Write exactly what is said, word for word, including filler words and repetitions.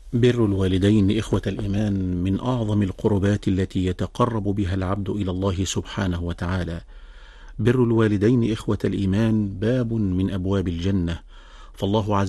بر الوالدين إخوة الإيمان من أعظم القربات التي يتقرب بها العبد إلى الله سبحانه وتعالى. بر الوالدين إخوة الإيمان باب من أبواب الجنة، فالله عز